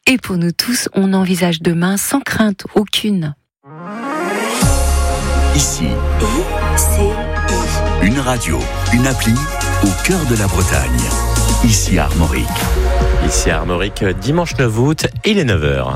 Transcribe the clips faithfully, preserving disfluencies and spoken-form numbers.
Et pour nous tous, on envisage demain sans crainte aucune. Ici, I C I. une radio, une appli au cœur de la Bretagne. Ici à Armorique. Ici à Armorique, dimanche neuf août, il est neuf heures.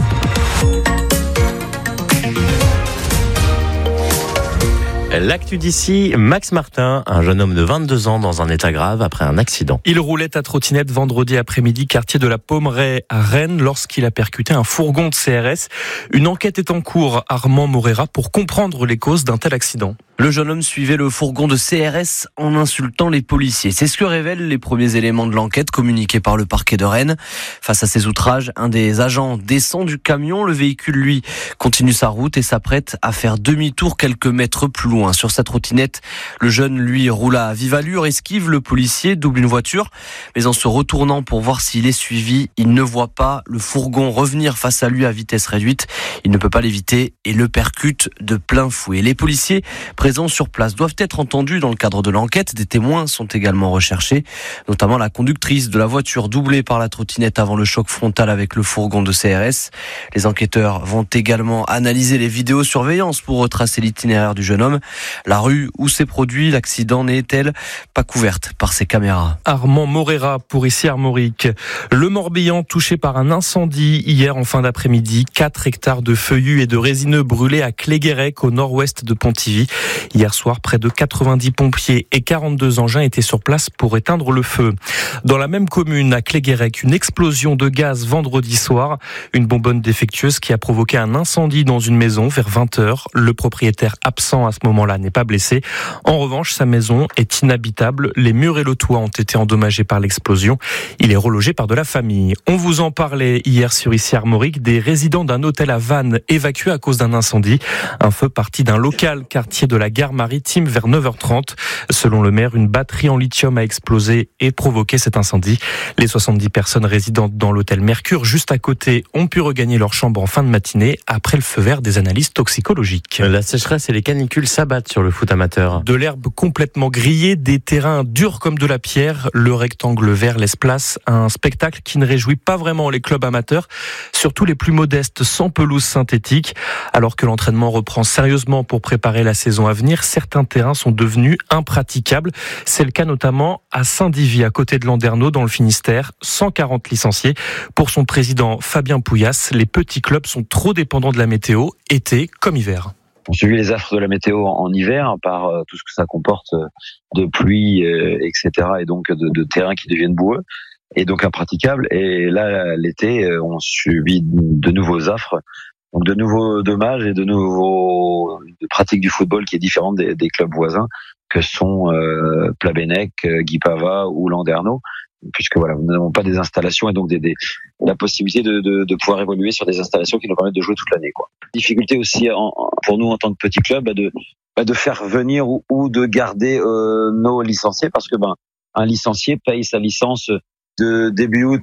L'actu d'ici, Max Martin, un jeune homme de vingt-deux ans dans un état grave après un accident. Il roulait à trottinette vendredi après-midi, quartier de la Pommeraye à Rennes, lorsqu'il a percuté un fourgon de C R S. Une enquête est en cours, Armand Morera, pour comprendre les causes d'un tel accident. Le jeune homme suivait le fourgon de C R S en insultant les policiers. C'est ce que révèlent les premiers éléments de l'enquête communiqués par le parquet de Rennes. Face à ces outrages, un des agents descend du camion. Le véhicule, lui, continue sa route et s'apprête à faire demi-tour quelques mètres plus loin. Sur sa trottinette, le jeune, lui, roule à vive allure, esquive le policier, double une voiture. Mais en se retournant pour voir s'il est suivi, il ne voit pas le fourgon revenir face à lui à vitesse réduite. Il ne peut pas l'éviter et le percute de plein fouet. Les policiers présents sur place doivent être entendus dans le cadre de l'enquête. Des témoins sont également recherchés, notamment la conductrice de la voiture doublée par la trottinette avant le choc frontal avec le fourgon de C R S. Les enquêteurs vont également analyser les vidéosurveillances pour retracer l'itinéraire du jeune homme. La rue où s'est produit l'accident n'est-elle pas couverte par ces caméras? Armand Morera pour ici Armorique. Le Morbihan touché par un incendie hier en fin d'après-midi. quatre hectares de feuillus et de résineux brûlés à Cléguérec au nord-ouest de Pontivy. Hier soir, près de quatre-vingt-dix pompiers et quarante-deux engins étaient sur place pour éteindre le feu. Dans la même commune, à Cléguérec, une explosion de gaz vendredi soir. Une bonbonne défectueuse qui a provoqué un incendie dans une maison vers vingt heures. Le propriétaire absent à ce moment-là n'est pas blessé. En revanche, sa maison est inhabitable. Les murs et le toit ont été endommagés par l'explosion. Il est relogé par de la famille. On vous en parlait hier sur Ici Armorique, des résidents d'un hôtel à Vannes évacués à cause d'un incendie. Un feu parti d'un local quartier de la gare maritime vers neuf heures trente. Selon le maire, une batterie en lithium a explosé et provoqué cet incendie. Les soixante-dix personnes résidentes dans l'hôtel Mercure, juste à côté, ont pu regagner leur chambre en fin de matinée après le feu vert des analyses toxicologiques. La sécheresse et les canicules s'abattent sur le foot amateur. De l'herbe complètement grillée, des terrains durs comme de la pierre. Le rectangle vert laisse place à un spectacle qui ne réjouit pas vraiment les clubs amateurs, surtout les plus modestes, sans pelouse synthétique. Alors que l'entraînement reprend sérieusement pour préparer la saison à venir, certains terrains sont devenus impraticables. C'est le cas notamment à Saint-Divy, à côté de Landerneau, dans le Finistère. cent quarante licenciés. Pour son président Fabien Pouillas, les petits clubs sont trop dépendants de la météo, été comme hiver. On suivi les affres de la météo en, en hiver par euh, tout ce que ça comporte euh, de pluie, euh, et cetera, et donc de, de terrains qui deviennent boueux et donc impraticables. Et là, l'été, euh, on subit de nouveaux affres. Donc de nouveaux dommages et de nouveaux de pratiques du football qui est différente des, des clubs voisins que sont euh, Plabennec, Guy Pava ou Landerneau, puisque voilà, nous n'avons pas des installations et donc des, des, la possibilité de, de, de pouvoir évoluer sur des installations qui nous permettent de jouer toute l'année, quoi. Difficulté aussi en, pour nous en tant que petit club de, de faire venir ou, ou de garder euh, nos licenciés, parce que ben un licencié paye sa licence de début août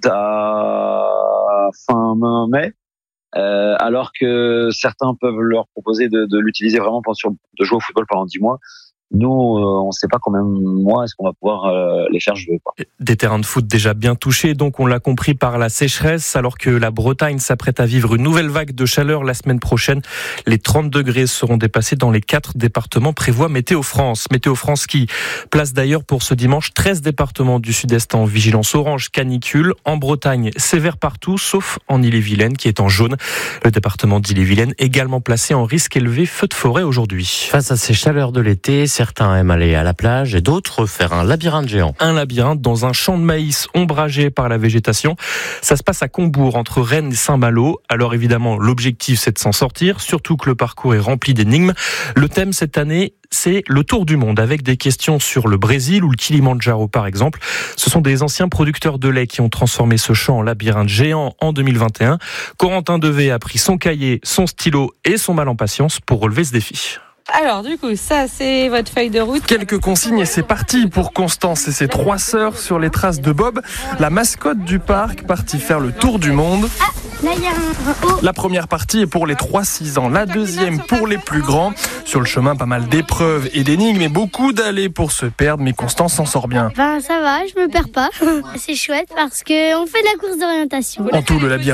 à fin mai. Euh, alors que certains peuvent leur proposer de, de l'utiliser vraiment pour sur, de jouer au football pendant dix mois. Nous, euh, on ne sait pas combien de mois est-ce qu'on va pouvoir euh, les faire jouer, quoi. Des terrains de foot déjà bien touchés, donc on l'a compris, par la sécheresse, alors que la Bretagne s'apprête à vivre une nouvelle vague de chaleur la semaine prochaine. Les trente degrés seront dépassés dans les quatre départements, prévoit Météo France. Météo France qui place d'ailleurs pour ce dimanche treize départements du sud-est en vigilance orange canicule. En Bretagne, sévère partout, sauf en Ille-et-Vilaine qui est en jaune. Le département d'Ille-et-Vilaine également placé en risque élevé feu de forêt aujourd'hui. Face à ces chaleurs de l'été, certains aiment aller à la plage et d'autres faire un labyrinthe géant. Un labyrinthe dans un champ de maïs ombragé par la végétation. Ça se passe à Combourg, entre Rennes et Saint-Malo. Alors évidemment, l'objectif c'est de s'en sortir, surtout que le parcours est rempli d'énigmes. Le thème cette année, c'est le tour du monde, avec des questions sur le Brésil ou le Kilimandjaro par exemple. Ce sont des anciens producteurs de lait qui ont transformé ce champ en labyrinthe géant en deux mille vingt et un. Corentin Devet a pris son cahier, son stylo et son mal en patience pour relever ce défi. Alors du coup, ça c'est votre feuille de route. Quelques consignes et c'est parti pour Constance et ses trois sœurs sur les traces de Bob, la mascotte du parc, partie faire le tour du monde. Ah, là il y a un haut. La première partie est pour les trois six ans, la deuxième pour les plus grands. Sur le chemin, pas mal d'épreuves et d'énigmes et beaucoup d'allées pour se perdre, mais Constance s'en sort bien. Ben ça va, je me perds pas. C'est chouette parce qu'on fait de la course d'orientation. En tout, le labyrinthe